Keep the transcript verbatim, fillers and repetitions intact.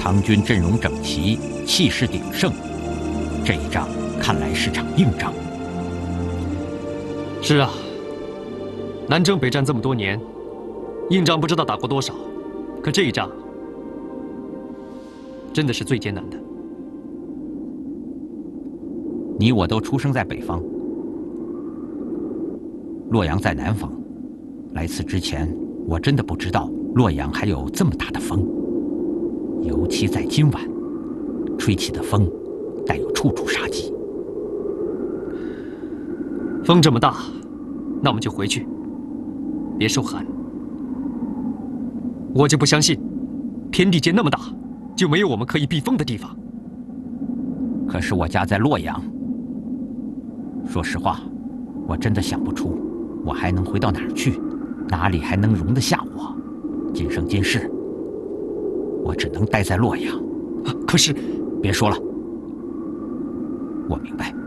唐军阵容整齐，气势鼎盛，这一仗看来是场硬仗。 是啊，南征北战这么多年，硬仗不知道打过多少，可这一仗真的是最艰难的。 你我都出生在北方，洛阳在南方。来此之前，我真的不知道洛阳还有这么大的风，尤其在今晚，吹起的风带有处处杀机。 风这么大，那我们就回去，别受寒。我就不相信，天地间那么大，就没有我们可以避风的地方。 可是我家在洛阳，说实话，我真的想不出，我还能回到哪儿去，哪里还能容得下我？今生今世，我只能待在洛阳。 可是， 别说了，我明白。